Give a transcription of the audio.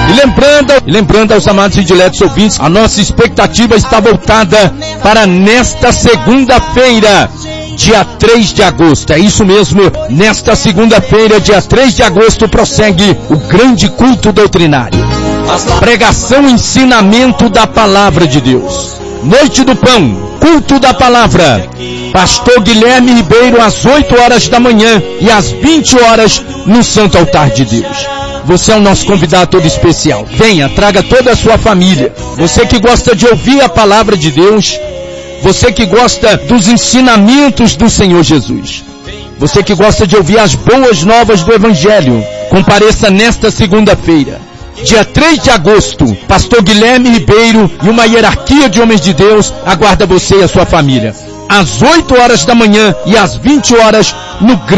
E lembrando aos amados e diletos ouvintes, a nossa expectativa está voltada para nesta segunda-feira, dia 3 de agosto. É isso mesmo, nesta segunda-feira, dia 3 de agosto, prossegue o grande culto doutrinário. Pregação e ensinamento da palavra de Deus. Noite do Pão, culto da palavra. Pastor Guilherme Ribeiro às 8 horas da manhã e às 20 horas no Santo Altar de Deus. Você é o nosso convidado todo especial. Venha, traga toda a sua família. Você que gosta de ouvir a palavra de Deus, você que gosta dos ensinamentos do Senhor Jesus, você que gosta de ouvir as boas novas do Evangelho, compareça nesta segunda-feira, dia 3 de agosto. Pastor Guilherme Ribeiro e uma hierarquia de homens de Deus aguarda você e a sua família, às 8 horas da manhã e às 20 horas no